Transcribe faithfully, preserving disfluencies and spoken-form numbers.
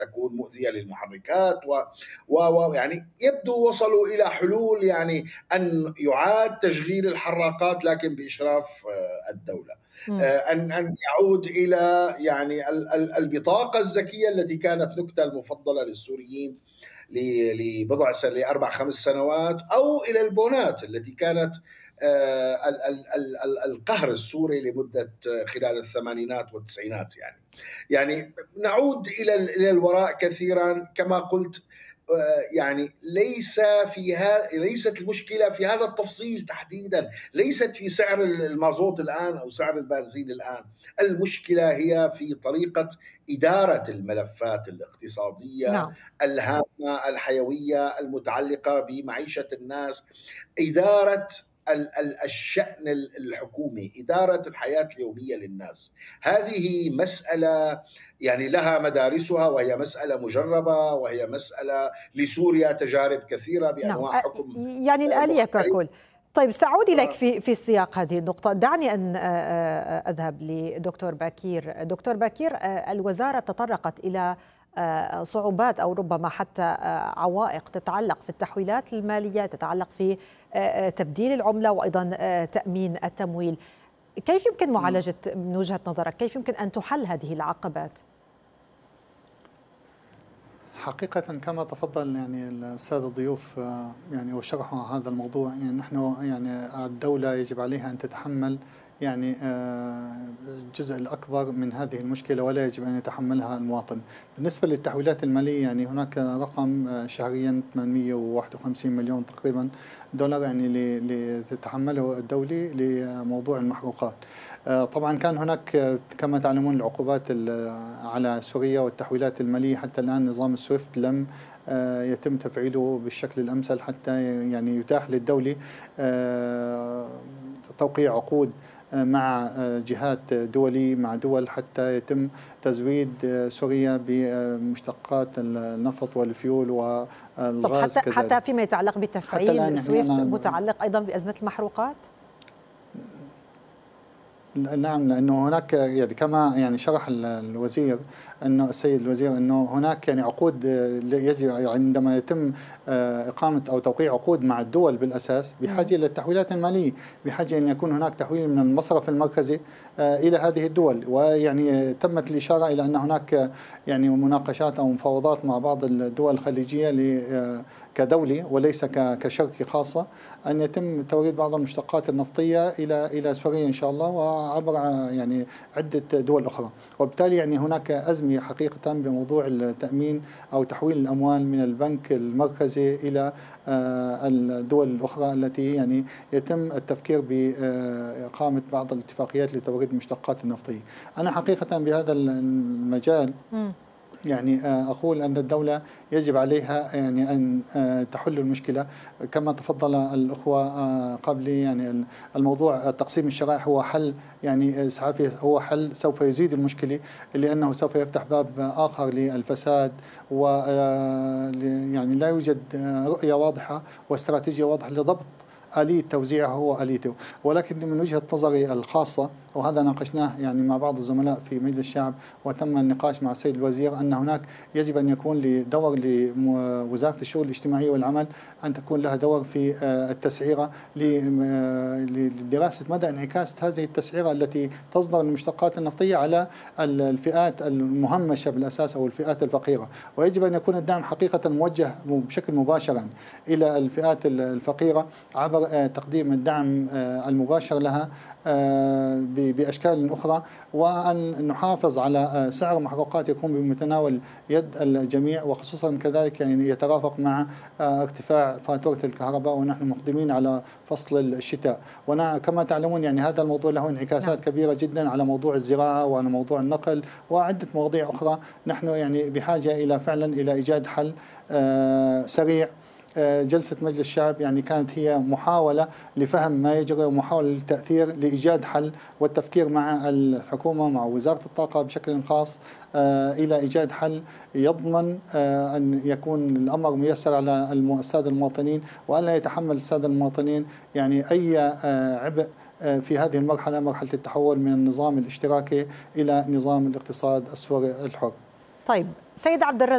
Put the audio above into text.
تكون مؤذية للمحركات ويعني يبدو وصلوا إلى حلول، يعني أن يعاد تشغيل الحراقات لكن بإشراف الدولة، أن أن يعود إلى يعني البطاقة الذكية التي كانت نكتة المفضلة للسوريين لبضع سنوات لأربع خمس سنوات، أو إلى البونات التي كانت القهر السوري لمدة خلال الثمانينات والتسعينات. يعني يعني نعود إلى إلى الوراء كثيرا كما قلت. يعني ليس فيها ليست المشكلة في هذا التفصيل تحديدا، ليست في سعر المازوت الآن أو سعر البنزين الآن، المشكلة هي في طريقة إدارة الملفات الاقتصادية نعم. الهامة الحيوية المتعلقة بمعيشة الناس، إدارة الشأن الحكومي، إدارة الحياة اليومية للناس. هذه مسألة يعني لها مدارسها، وهي مسألة مجربة، وهي مسألة لسوريا تجارب كثيرة بأنواع نعم. حكم يعني الآلية مختلفة. ككل. طيب سأعود إليك في في السياق هذه النقطة. دعني أن أذهب لدكتور باكير. دكتور باكير، الوزارة تطرقت إلى صعوبات أو ربما حتى عوائق تتعلق في التحويلات المالية، تتعلق في تبديل العملة وأيضا تأمين التمويل. كيف يمكن معالجة من وجهة نظرك، كيف يمكن أن تحل هذه العقبات؟ حقيقة كما تفضل يعني السادة الضيوف يعني وشرحوا هذا الموضوع، يعني نحن يعني الدولة يجب عليها أن تتحمل يعني الجزء الأكبر من هذه المشكلة، ولا يجب أن يتحملها المواطن. بالنسبة للتحويلات المالية يعني هناك رقم شهريا ثمانمئة وواحد وخمسين مليون تقريبا دولار يعني لتتحمله الدولة لموضوع المحروقات. طبعا كان هناك كما تعلمون العقوبات على سوريا والتحويلات المالية، حتى الآن نظام السويفت لم يتم تفعيله بالشكل الأمثل حتى يعني يتاح للدولة توقيع عقود مع جهات دولية مع دول حتى يتم تزويد سوريا بمشتقات النفط والفيول والغاز. طب حتى كذلك. حتى فيما يتعلق بتفعيل سويفت متعلق أيضا بأزمة المحروقات؟ نعم، لأنه هناك يعني كما يعني شرح الوزير أنه السيد الوزير أنه هناك يعني عقود يجب عندما يتم إقامة أو توقيع عقود مع الدول بالأساس بحاجة إلى التحويلات المالية، بحاجة أن يكون هناك تحويل من المصرف المركزي إلى هذه الدول. ويعني تمت الإشارة إلى أن هناك يعني مناقشات أو مفاوضات مع بعض الدول الخليجية كدولة وليس كشركة خاصة أن يتم توريد بعض المشتقات النفطية إلى إلى سوريا إن شاء الله وعبر يعني عدة دول أخرى. وبالتالي يعني هناك أزمة حقيقة بموضوع التأمين أو تحويل الأموال من البنك المركزي إلى الدول الأخرى التي يعني يتم التفكير بإقامة بعض الاتفاقيات لتوريد المشتقات النفطية. أنا حقيقة بهذا المجال يعني أقول أن الدولة يجب عليها يعني أن تحل المشكلة كما تفضل الأخوة قبلي. يعني الموضوع تقسيم الشرائح هو حل يعني إسعافي، هو حل سوف يزيد المشكلة، لأنه سوف يفتح باب آخر للفساد، و يعني لا يوجد رؤية واضحة واستراتيجية واضحة لضبط آلية توزيعه وآليته. ولكن من وجهة نظري الخاصة، وهذا ناقشناه يعني مع بعض الزملاء في مجلس الشعب وتم النقاش مع السيد الوزير، أن هناك يجب أن يكون لدور لوزارة الشؤون الاجتماعية والعمل أن تكون لها دور في التسعيرة لدراسة مدى انعكاس هذه التسعيرة التي تصدر المشتقات النفطية على الفئات المهمشة بالأساس أو الفئات الفقيرة. ويجب أن يكون الدعم حقيقة موجه بشكل مباشر إلى الفئات الفقيرة عبر تقديم الدعم المباشر لها بأشكال أخرى، وأن نحافظ على سعر محروقات يكون بمتناول يد الجميع، وخصوصا كذلك يعني يترافق مع ارتفاع فاتورة الكهرباء ونحن مقدمين على فصل الشتاء. وكما تعلمون يعني هذا الموضوع له انعكاسات كبيرة جدا على موضوع الزراعة وعلى موضوع النقل وعدة مواضيع أخرى. نحن يعني بحاجة إلى فعلا إلى إيجاد حل سريع. جلسة مجلس الشعب يعني كانت هي محاولة لفهم ما يجري ومحاولة للتأثير لإيجاد حل والتفكير مع الحكومة مع وزارة الطاقة بشكل خاص إلى إيجاد حل يضمن أن يكون الأمر ميسر على السادة المواطنين، وأن لا يتحمل السادة المواطنين يعني أي عبء في هذه المرحلة، مرحلة التحول من النظام الاشتراكي إلى نظام الاقتصاد السوري الحر. طيب سيد عبد الرزاق.